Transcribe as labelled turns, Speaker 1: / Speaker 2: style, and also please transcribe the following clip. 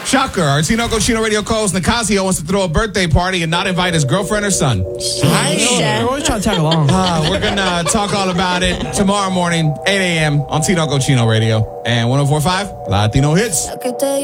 Speaker 1: Shocker. Our Tinoco Chino Radio co-host Nicasio wants to throw a birthday party and not invite his girlfriend or son.
Speaker 2: We're always trying to tag along.
Speaker 1: We're going to talk all about it tomorrow morning, 8 a.m. on Tinoco Chino Radio and 104.5 Latino Hits.